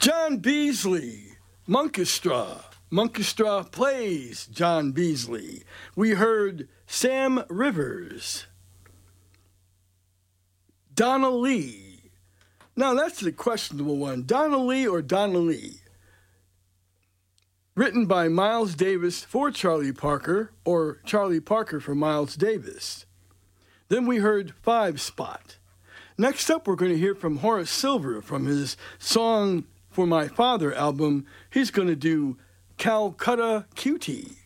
John Beasley, Monkestra. Monkestra plays John Beasley. We heard Sam Rivers. Donna Lee. Now that's the questionable one. Donna Lee or Donna Lee? Written by Miles Davis for Charlie Parker, or Charlie Parker for Miles Davis. Then we heard Five Spot. Next up, we're going to hear from Horace Silver from his Song for My Father album. He's going to do Calcutta Cutie.